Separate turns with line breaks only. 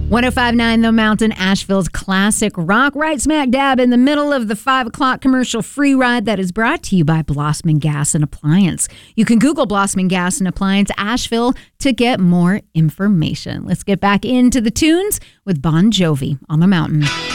105.9 The Mountain, Asheville's classic rock, right smack dab in the middle of the 5 o'clock commercial free ride that is brought to you by Blossman Gas and Appliance. You can Google Blossman Gas and Appliance Asheville to get more information. Let's get back into the tunes with Bon Jovi on the Mountain.